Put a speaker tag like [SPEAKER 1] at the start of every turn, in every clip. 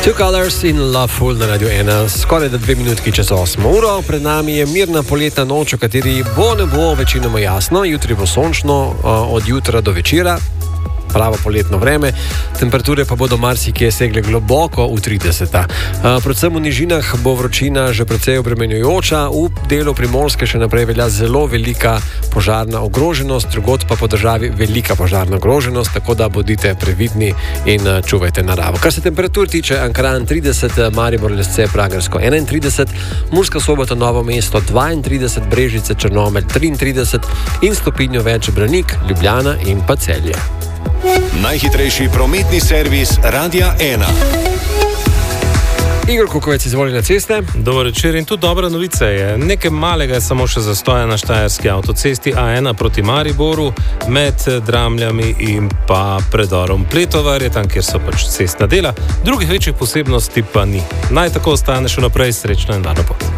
[SPEAKER 1] Two Colors in Loveful na Radio 1, skoraj da 2 minutki čez 8 uro. Pred nami je mirna poletna noč, v kateri bo ne bo večinoma jasno, jutri bo sončno od jutra do večera. Pravo poletno vreme, temperature pa bodo marsikje segle globoko v 30. Predvsem v nižinah bo vročina že precej obremenjujoča, v delu Primorske še naprej velja zelo velika požarna ogroženost, drugod pa po državi velika požarna ogroženost, tako da bodite previdni in čuvajte naravo. Kar se temperatur tiče, Ankaran 30, Maribor, Lesce, Pragersko 31, Murska Sobota, Novo mesto 32, Brežice, Črnomelj 33 in stopinjo več Branik, Ljubljana in pa Celje.
[SPEAKER 2] Najhitrejši prometni servis Radia 1.
[SPEAKER 1] Igor Kukovec, izvoli na ceste.
[SPEAKER 3] Dober večer in tudi dobra novica je. Nekaj malega je samo še zastoja na štajerski avtocesti A1 proti Mariboru med Dramljami in pa predorom Pletovar, je tam, kjer so pač cestna dela. Drugih večjih posebnosti pa ni. Naj tako ostane še naprej srečno in varno pot.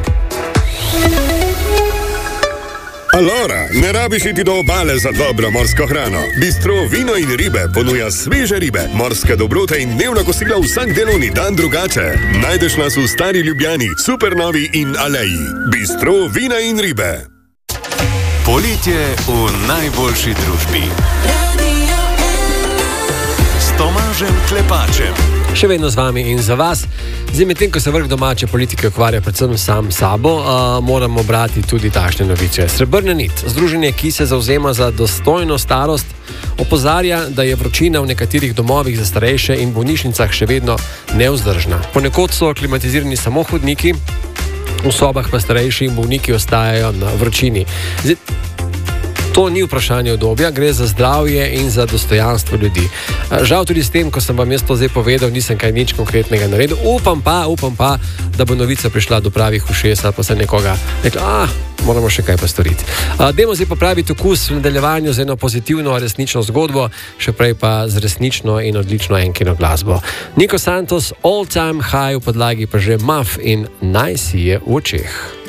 [SPEAKER 4] Alora, ne rabiš iti do obale za dobro morsko hrano. Bistro Vino in ribe ponuja sveže ribe, morske dobrote in dnevna kosila vsak delovni dan drugače. Najdeš nas v Stari Ljubljani, Supernovi in Aleji. Bistro Vina in ribe.
[SPEAKER 2] Poletje v najboljši družbi. S Tomažem Klepačem.
[SPEAKER 1] Še vedno z vami in za vas. Zdaj, medtem ko se vrh domače politike ukvarja predvsem sam sabo, moramo brati tudi takšne novice. Srebrna nit, združenje, ki se zavzema za dostojno starost, opozarja, da je vročina v nekaterih domovih za starejše in bolnišnicah še vedno nevzdržna. Ponekod so klimatizirani samo hodniki, v sobah pa starejši in bolniki ostajajo na vročini. Zdaj, to ni vprašanje udobja, gre za zdravje in za dostojanstvo ljudi. Žal tudi s tem, ko sem vam jaz to zdaj povedal, nisem kaj nič konkretnega naredil. Upam pa, da bo novica prišla do pravih ušes, pa se nekoga rekla, moramo še kaj pa storiti. Dajmo zdaj popraviti okus v nadaljevanju z eno pozitivno, resnično zgodbo, še prej pa z resnično in odlično enkino glasbo. Nico Santos, All Time High, v podlagi pa že Muff in Naj si je v očeh.